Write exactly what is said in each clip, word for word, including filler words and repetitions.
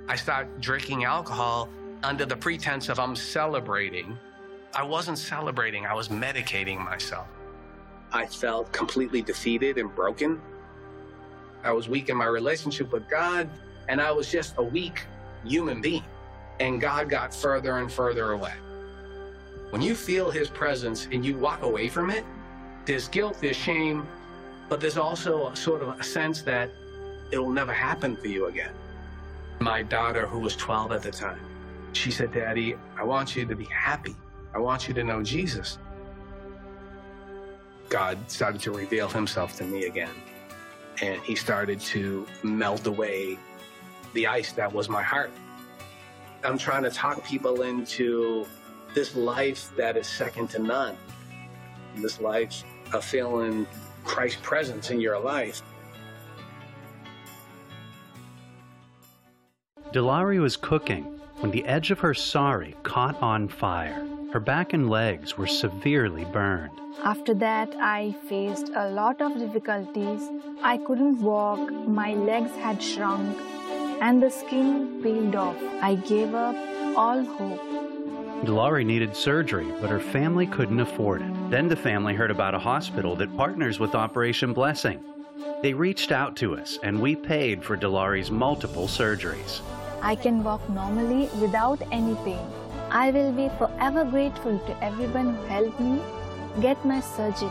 I started drinking alcohol under the pretense of I'm celebrating. I wasn't celebrating, I was medicating myself. I felt completely defeated and broken. I was weak in my relationship with God, and I was just a weak human being. And God got further and further away. When you feel his presence and you walk away from it, there's guilt, there's shame, but there's also a sort of a sense that it'll never happen for you again. My daughter, who was twelve at the time, she said, "Daddy, I want you to be happy. I want you to know Jesus." God started to reveal himself to me again, and he started to melt away the ice that was my heart. I'm trying to talk people into this life that is second to none, this life of feeling Christ's presence in your life. Dilawri was cooking when the edge of her sari caught on fire. Her back and legs were severely burned. After that, I faced a lot of difficulties. I couldn't walk, my legs had shrunk, and the skin peeled off. I gave up all hope. Dilawri needed surgery, but her family couldn't afford it. Then the family heard about a hospital that partners with Operation Blessing. They reached out to us, and we paid for Dilawri's multiple surgeries. I can walk normally without any pain. I will be forever grateful to everyone who helped me get my surgery.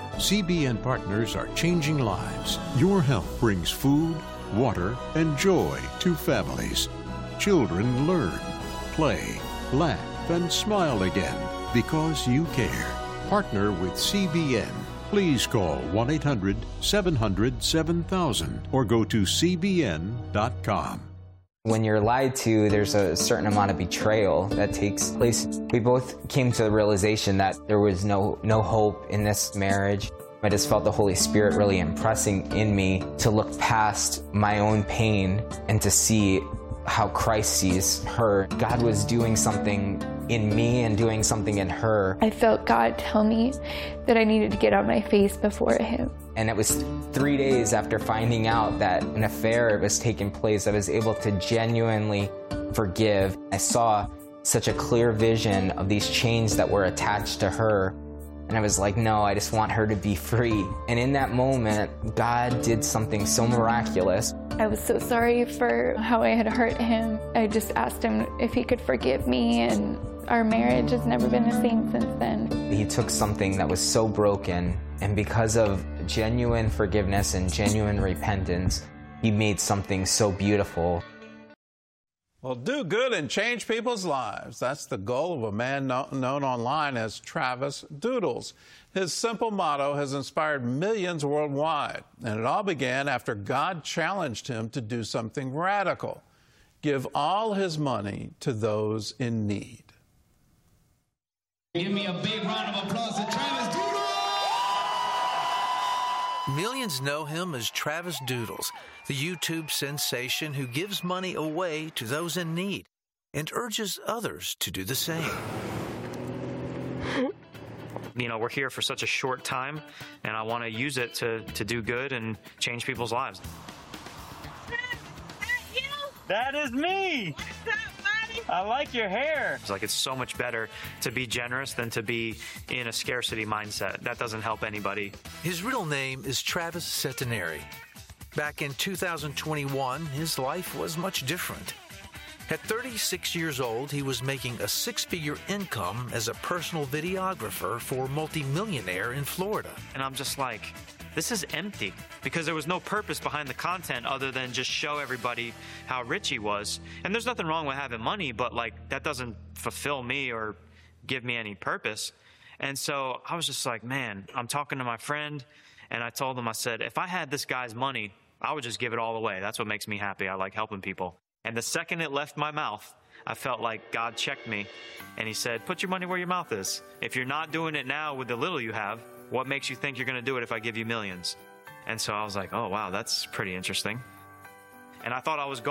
C B N Partners are changing lives. Your help brings food, water, and joy to families. Children learn, play, laugh, and smile again because you care. Partner with C B N. Please call one eight hundred seven hundred seven thousand or go to C B N dot com. When you're lied to, there's a certain amount of betrayal that takes place. We both came to the realization that there was no, no hope in this marriage. I just felt the Holy Spirit really impressing in me to look past my own pain and to see how Christ sees her. God was doing something in me and doing something in her. I felt God tell me that I needed to get on my face before him. And it was three days after finding out that an affair was taking place, I was able to genuinely forgive. I saw such a clear vision of these chains that were attached to her. And I was like, no, I just want her to be free. And in that moment, God did something so miraculous. I was so sorry for how I had hurt him. I just asked him if he could forgive me, and our marriage has never been the same since then. He took something that was so broken, and because of genuine forgiveness and genuine repentance, he made something so beautiful. Well, do good and change people's lives. That's the goal of a man no- known online as Travis Doodles. His simple motto has inspired millions worldwide, and it all began after God challenged him to do something radical: give all his money to those in need. Give me a big round of applause to Travis Doodles! Millions know him as Travis Doodles, the YouTube sensation who gives money away to those in need and urges others to do the same. You know, we're here for such a short time, and I want to use it to, to do good and change people's lives. That is me! I like your hair. It's like, it's so much better to be generous than to be in a scarcity mindset. That doesn't help anybody. His real name is Travis Centenary. Back in two thousand twenty-one, his life was much different. At thirty-six years old, he was making a six-figure income as a personal videographer for a multimillionaire in Florida. And I'm just like, this is empty, because there was no purpose behind the content other than just show everybody how rich he was. And there's nothing wrong with having money, but like, that doesn't fulfill me or give me any purpose. And so I was just like, man, I'm talking to my friend, and I told him, I said, if I had this guy's money, I would just give it all away. That's what makes me happy. I like helping people. And the second it left my mouth, I felt like God checked me, and he said, put your money where your mouth is. If you're not doing it now with the little you have, what makes you think you're going to do it if I give you millions? And so I was like, oh, wow, that's pretty interesting. And I thought I was going